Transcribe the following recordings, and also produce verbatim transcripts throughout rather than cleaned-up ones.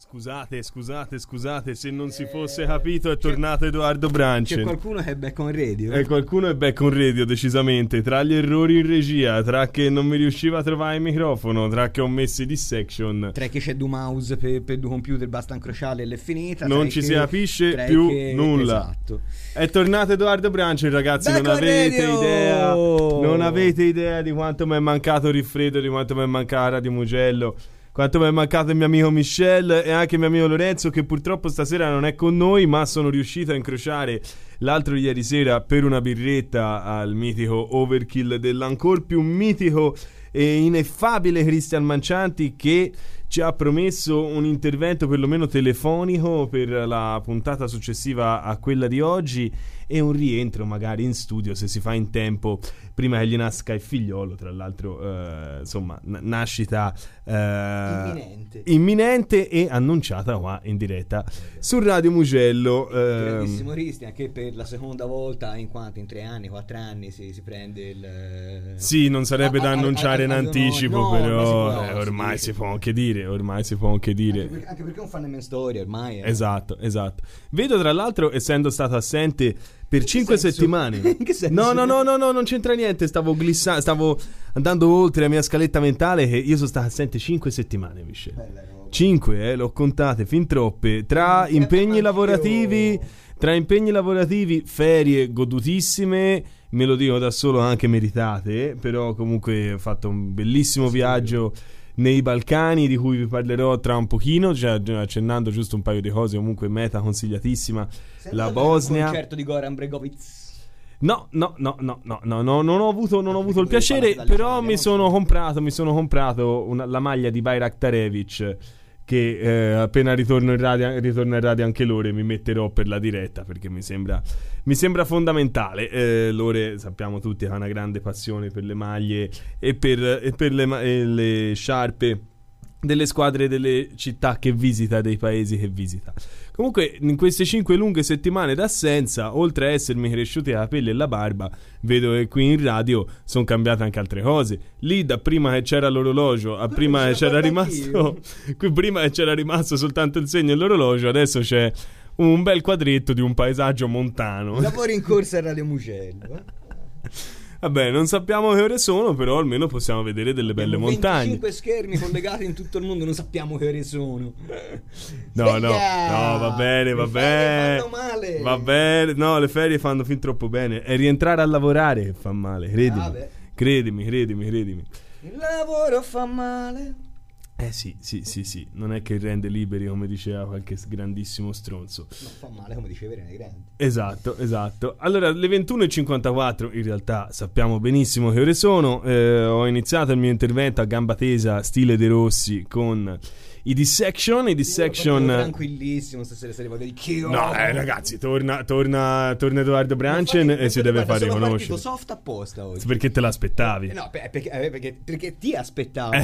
Scusate, scusate, scusate, se non si fosse capito è tornato Edoardo Branchen. C'è qualcuno che è back on radio. E qualcuno è back on radio, decisamente. Tra gli errori in regia, tra che non mi riusciva a trovare il microfono, tra che ho messo i dissection, tra che c'è due mouse per, per due computer, basta incrociarli e l'è finita. Non ci che, si capisce più che, nulla. Esatto. È tornato Edoardo Branchen, ragazzi. Back non avete radio! idea. Non avete idea di quanto mi è mancato Rifredo, di quanto mi è mancato Radio Mugello, quanto mi è mancato il mio amico Michel e anche il mio amico Lorenzo, che purtroppo stasera non è con noi, ma sono riuscito a incrociare l'altro ieri sera per una birretta al mitico Overkill dell'ancor più mitico e ineffabile Cristian Mancianti, che ci ha promesso un intervento perlomeno telefonico per la puntata successiva a quella di oggi e un rientro magari in studio, se si fa in tempo, prima che gli nasca il figliolo, tra l'altro eh, insomma n- nascita eh, imminente. imminente e annunciata qua in diretta su Radio Mugello. eh, Grandissimo Cristian, che per la seconda volta in quanto in tre anni, quattro anni si, si prende il... Sì, non sarebbe a, da a, annunciare a, a, in anticipo, no, però si può, eh, ormai si, si può anche dire, ormai si può anche dire. Anche perché, anche perché non fanno nemmeno storia ormai. Eh. Esatto, esatto. Vedo tra l'altro, essendo stato assente per cinque settimane. In che senso? No, no, no, no, no, non c'entra niente. Stavo glissando, stavo andando oltre la mia scaletta mentale. Che io sono stato assente cinque settimane, Michele. cinque, eh, l'ho contate fin troppe. Tra impegni lavorativi, tra impegni lavorativi, ferie godutissime. Me lo dico da solo, anche meritate. Però comunque ho fatto un bellissimo viaggio nei Balcani, di cui vi parlerò tra un pochino, cioè, accennando giusto un paio di cose. Comunque meta consigliatissima, la Bosnia. Un concerto di Goran Bregovic? No, no, no, no, no, no, no, non ho avuto, non ho avuto il piacere, però mi sono comprato, mi sono comprato una, la maglia di Bayraktarevic, che eh, appena ritorno in radio, ritorno in radio anche Lore, mi metterò per la diretta, perché mi sembra, mi sembra fondamentale. eh, Lore, sappiamo tutti che ha una grande passione per le maglie e per, e per le, e le sciarpe delle squadre delle città che visita, dei paesi che visita. Comunque in queste cinque lunghe settimane d'assenza, oltre a essermi cresciuti i capelli e la barba, vedo che qui in radio sono cambiate anche altre cose. Lì da prima che c'era l'orologio a prima che c'era rimasto qui prima che c'era rimasto soltanto il segno dell'orologio, adesso c'è un bel quadretto di un paesaggio montano. Lavori in corsa a Radio Mugello. Vabbè, non sappiamo che ore sono, però almeno possiamo vedere delle belle montagne. venticinque schermi collegati in tutto il mondo, non sappiamo che ore sono. No, no, no, va bene, va bene. Fanno male. Va bene, no, le ferie fanno fin troppo bene. È rientrare a lavorare che fa male, credimi. Ah, credimi, credimi, credimi. Il lavoro fa male. Eh sì, sì, sì, sì, non è che rende liberi, come diceva qualche grandissimo stronzo. No, fa male, come diceva Irene Grandi. Esatto, esatto. Allora, le ventuno e cinquantaquattro, in realtà sappiamo benissimo che ore sono. eh, Ho iniziato il mio intervento a gamba tesa, stile De Rossi, con i Dissection. I Dissection, tranquillissimo stasera, se ne che no, eh, ragazzi, torna, torna, torna Edoardo Branchen e si deve fare riconoscere. Sono soft apposta oggi. Perché te l'aspettavi? Eh, no, perché, eh, perché, perché ti aspettavo.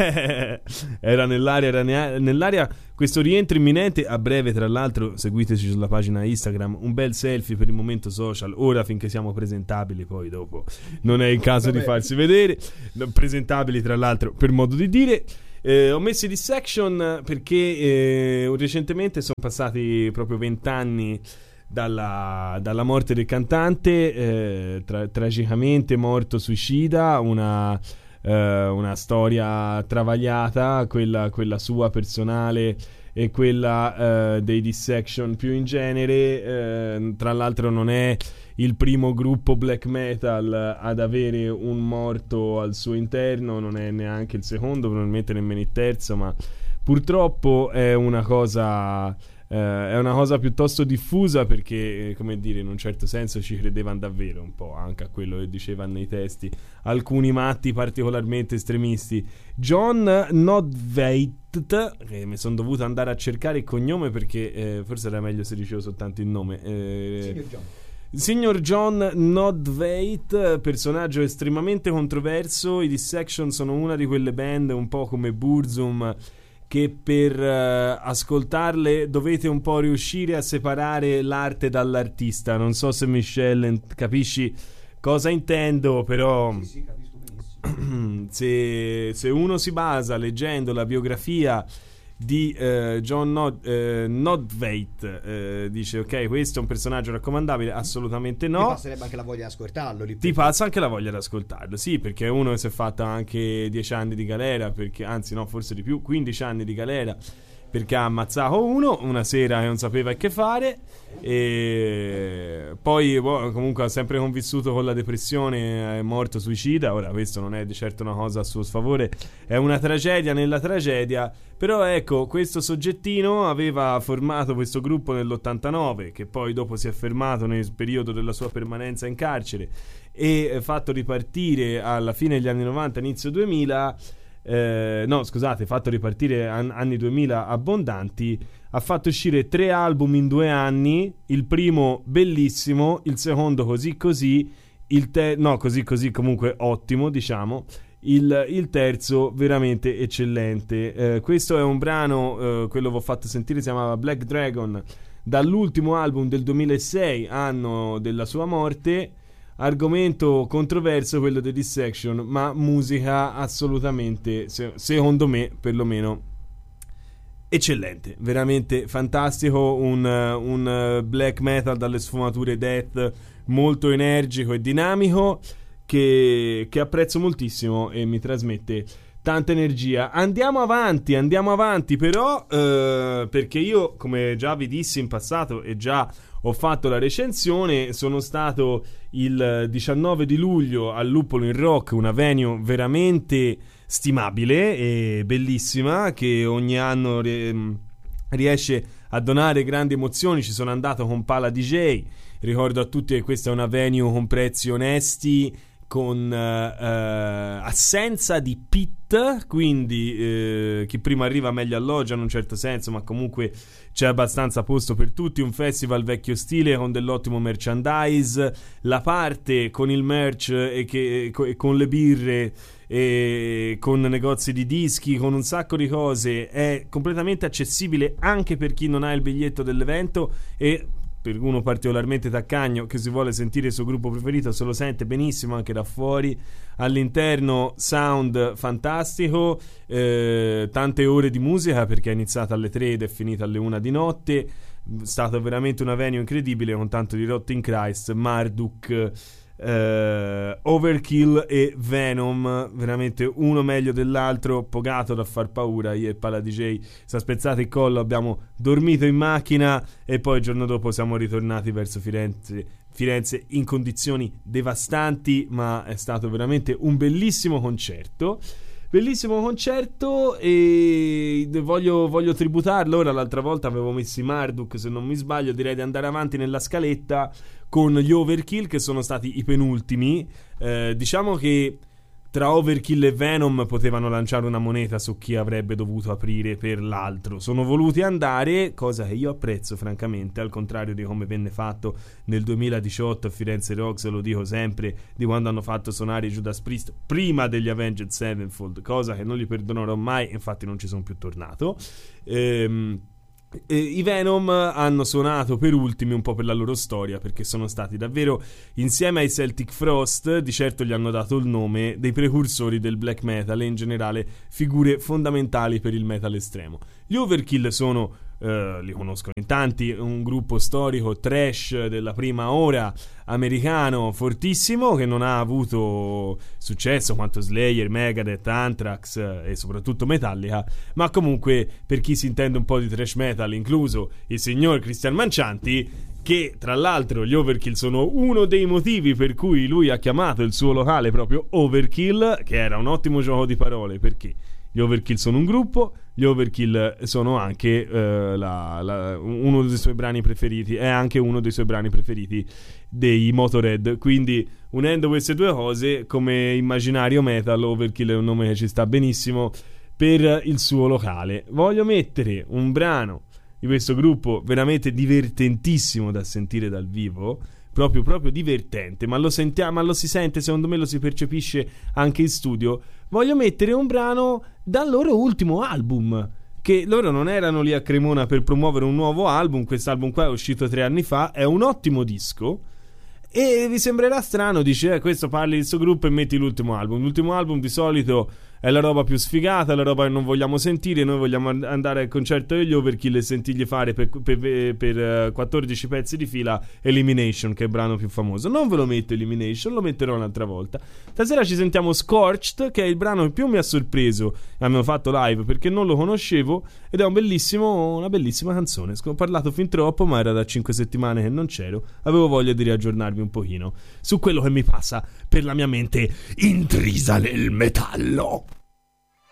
Era nell'aria, era nell'aria questo rientro imminente. A breve, tra l'altro, seguiteci sulla pagina Instagram, un bel selfie per il momento social, ora finché siamo presentabili, poi dopo non è il caso di farsi vedere. Presentabili, tra l'altro, per modo di dire. Eh, ho messo i Dissection perché eh, recentemente sono passati proprio vent'anni dalla, dalla morte del cantante, eh, tra, tragicamente morto suicida, una, eh, una storia travagliata, quella, quella sua personale e quella eh, dei Dissection più in genere. Eh, tra l'altro non è il primo gruppo black metal ad avere un morto al suo interno, non è neanche il secondo, probabilmente nemmeno il terzo, ma purtroppo è una cosa eh, è una cosa piuttosto diffusa, perché, come dire, in un certo senso ci credevano davvero un po' anche a quello che dicevano nei testi alcuni matti particolarmente estremisti. John Nodveit, che mi sono dovuto andare a cercare il cognome perché eh, forse era meglio se dicevo soltanto il nome. eh, Signor John Signor John Nodveit, personaggio estremamente controverso. I Dissection sono una di quelle band un po' come Burzum, che per uh, ascoltarle dovete un po' riuscire a separare l'arte dall'artista. Non so se Michelle capisci cosa intendo, però sì, sì, capisco benissimo. se, se uno si basa leggendo la biografia di eh, John Nod, eh, Nodveit. Eh, dice ok, questo è un personaggio raccomandabile? Assolutamente no. Ti passerebbe anche la voglia di ascoltarlo lì. Ti passa anche la voglia di ascoltarlo, sì, perché uno che si è fatto anche dieci anni di galera, perché, anzi no, forse di più, quindici anni di galera, perché ha ammazzato uno una sera e non sapeva che fare, e poi boh, comunque ha sempre convissuto con la depressione, è morto suicida. Ora questo non è di certo una cosa a suo sfavore, è una tragedia nella tragedia, però ecco, questo soggettino aveva formato questo gruppo nell'ottantanove, che poi dopo si è fermato nel periodo della sua permanenza in carcere e fatto ripartire alla fine degli anni novanta, inizio duemila. Eh, no scusate, fatto ripartire an- anni duemila abbondanti, ha fatto uscire tre album in due anni, il primo bellissimo, il secondo così così, il te- no così così comunque ottimo diciamo, il, il terzo veramente eccellente. Eh, questo è un brano, eh, quello che ho fatto sentire si chiamava Black Dragon, dall'ultimo album del duemilasei, anno della sua morte. Argomento controverso quello di Dissection, ma musica assolutamente, se- secondo me perlomeno, eccellente, veramente fantastico, un, un black metal dalle sfumature death molto energico e dinamico che, che apprezzo moltissimo e mi trasmette tanta energia. Andiamo avanti, andiamo avanti però, eh, perché io, come già vi dissi in passato e già ho fatto la recensione, sono stato il diciannove di luglio al Luppolo in Rock, una venue veramente stimabile e bellissima che ogni anno riesce a donare grandi emozioni. Ci sono andato con Pala D J, ricordo a tutti che questa è una venue con prezzi onesti, con uh, assenza di pit, quindi uh, chi prima arriva meglio alloggia in un certo senso, ma comunque c'è abbastanza posto per tutti. Un festival vecchio stile con dell'ottimo merchandise, la parte con il merch e, che, e con le birre e con negozi di dischi, con un sacco di cose, è completamente accessibile anche per chi non ha il biglietto dell'evento, e per uno particolarmente taccagno che si vuole sentire il suo gruppo preferito se lo sente benissimo anche da fuori. All'interno sound fantastico, eh, tante ore di musica perché è iniziata alle tre ed è finita alle una di notte. È stata veramente una venue incredibile con tanto di Rotting Christ, Marduk, Uh, Overkill e Venom, veramente uno meglio dell'altro, pogato da far paura. Io e Pala D J si è spezzato il collo, abbiamo dormito in macchina e poi il giorno dopo siamo ritornati verso Firenze Firenze in condizioni devastanti, ma è stato veramente un bellissimo concerto. Bellissimo concerto e voglio, voglio tributarlo. Ora, l'altra volta avevo messo i Marduk, se non mi sbaglio, direi di andare avanti nella scaletta con gli Overkill, che sono stati i penultimi. Eh, diciamo che tra Overkill e Venom potevano lanciare una moneta su chi avrebbe dovuto aprire per l'altro. Sono voluti andare, cosa che io apprezzo francamente, al contrario di come venne fatto nel duemiladiciotto a Firenze Rocks, lo dico sempre, di quando hanno fatto suonare Judas Priest prima degli Avenged Sevenfold, cosa che non gli perdonerò mai, infatti non ci sono più tornato. Ehm Eh, I Venom hanno suonato per ultimi un po' per la loro storia, perché sono stati davvero, insieme ai Celtic Frost, di certo gli hanno dato il nome, dei precursori del black metal e in generale figure fondamentali per il metal estremo. Gli Overkill sono, eh, li conoscono in tanti, un gruppo storico trash della prima ora americano fortissimo, che non ha avuto successo quanto Slayer, Megadeth, Anthrax e soprattutto Metallica, ma comunque per chi si intende un po' di thrash metal, incluso il signor Cristian Mancianti, che tra l'altro gli Overkill sono uno dei motivi per cui lui ha chiamato il suo locale proprio Overkill, che era un ottimo gioco di parole, perché gli Overkill sono un gruppo, gli Overkill sono anche uh, la, la, uno dei suoi brani preferiti, è anche uno dei suoi brani preferiti dei Motorhead, quindi unendo queste due cose, come immaginario metal, Overkill è un nome che ci sta benissimo per il suo locale. Voglio mettere un brano di questo gruppo veramente divertentissimo da sentire dal vivo, proprio, proprio divertente, ma lo sentiamo, ma lo si sente, secondo me lo si percepisce anche in studio. Voglio mettere un brano dal loro ultimo album, che loro non erano lì a Cremona per promuovere un nuovo album. Quest'album qua è uscito tre anni fa, è un ottimo disco, e vi sembrerà strano, dice, eh, questo parli di questo gruppo e metti l'ultimo album. L'ultimo album di solito è la roba più sfigata, è la roba che non vogliamo sentire. Noi vogliamo andare al concerto degli Overkill e sentirgli fare per, per, per quattordici pezzi di fila Elimination, che è il brano più famoso. Non ve lo metto Elimination, lo metterò un'altra volta. Stasera ci sentiamo Scorched, che è il brano che più mi ha sorpreso e abbiamo fatto live perché non lo conoscevo, ed è un bellissimo, una bellissima canzone. Ho parlato fin troppo, ma era da cinque settimane che non c'ero, avevo voglia di riaggiornarvi un pochino su quello che mi passa per la mia mente intrisa nel metallo.